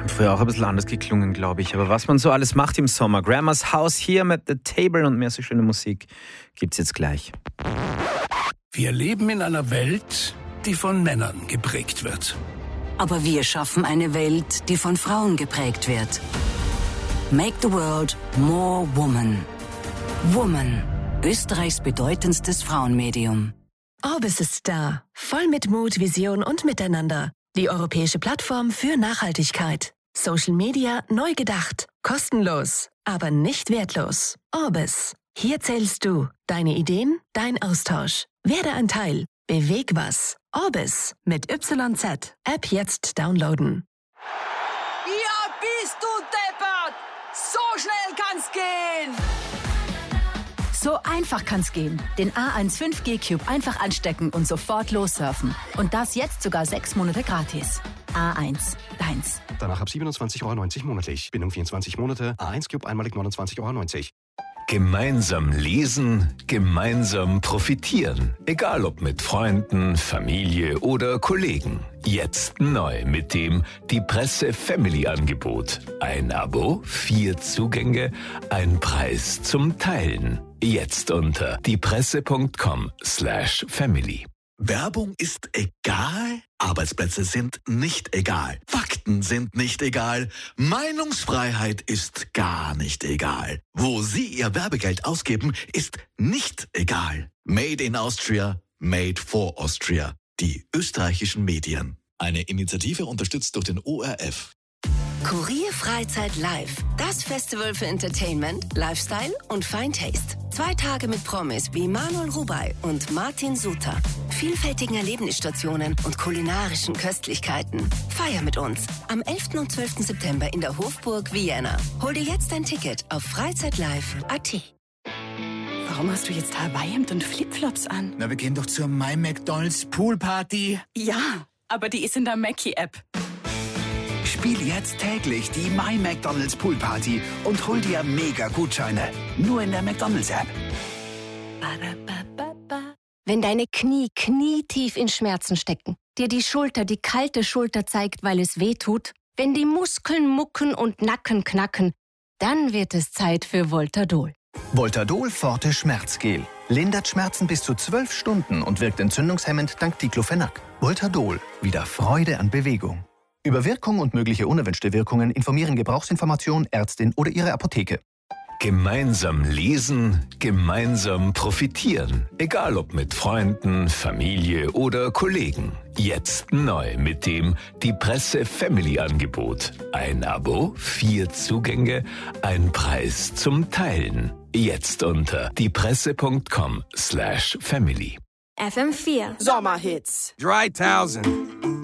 Früher auch ein bisschen anders geklungen, glaube ich. Aber was man so alles macht im Sommer. Grandma's House hier mit The Table und mehr so schöne Musik gibt's jetzt gleich. Wir leben in einer Welt, die von Männern geprägt wird. Aber wir schaffen eine Welt, die von Frauen geprägt wird. Make the world more woman. Woman, Österreichs bedeutendstes Frauenmedium. Orbis ist da. Voll mit Mut, Vision und Miteinander. Die europäische Plattform für Nachhaltigkeit. Social Media neu gedacht. Kostenlos, aber nicht wertlos. Orbis. Hier zählst du. Deine Ideen, dein Austausch. Werde ein Teil. Beweg was. Orbis mit YZ. App jetzt downloaden. Ja, bist du deppert! So schnell kann's gehen! So einfach kann's gehen. Den A1 5G Cube einfach anstecken und sofort lossurfen. Und das jetzt sogar 6 Monate gratis. A1, deins. Danach ab 27,90 € monatlich. Bindung 24 Monate. A1 Cube einmalig 29,90 €. Gemeinsam lesen, gemeinsam profitieren. Egal ob mit Freunden, Familie oder Kollegen. Jetzt neu mit dem Die Presse Family Angebot. Ein Abo, 4 Zugänge, ein Preis zum Teilen. Jetzt unter diepresse.com/family. Werbung ist egal, Arbeitsplätze sind nicht egal, Fakten sind nicht egal, Meinungsfreiheit ist gar nicht egal. Wo Sie Ihr Werbegeld ausgeben, ist nicht egal. Made in Austria, made for Austria. Die österreichischen Medien. Eine Initiative unterstützt durch den ORF. Kurier Freizeit Live. Das Festival für Entertainment, Lifestyle und Fine Taste. 2 Tage mit Promis wie Manuel Rubey und Martin Suter. Vielfältigen Erlebnisstationen und kulinarischen Köstlichkeiten. Feier mit uns am 11. und 12. September in der Hofburg Vienna. Hol dir jetzt ein Ticket auf freizeitlive.at. Warum hast du jetzt Hawaii-Hemd und Flipflops an? Na, wir gehen doch zur My McDonald's Poolparty. Ja, aber die ist in der Mackie-App. Spiel jetzt täglich die My McDonald's Poolparty und hol dir mega Gutscheine. Nur in der McDonald's App. Wenn deine Knie knietief in Schmerzen stecken, dir die Schulter die kalte Schulter zeigt, weil es weh tut, wenn die Muskeln mucken und Nacken knacken, dann wird es Zeit für Voltadol. Voltadol Forte Schmerzgel. Lindert Schmerzen bis zu 12 Stunden und wirkt entzündungshemmend dank Diclofenac. Voltadol. Wieder Freude an Bewegung. Über Wirkung und mögliche unerwünschte Wirkungen informieren Gebrauchsinformation, Ärztin oder Ihre Apotheke. Gemeinsam lesen, gemeinsam profitieren. Egal ob mit Freunden, Familie oder Kollegen. Jetzt neu mit dem Die Presse Family Angebot. Ein Abo, 4 Zugänge, ein Preis zum Teilen. Jetzt unter diepresse.com/family. FM4 Sommerhits. 3000.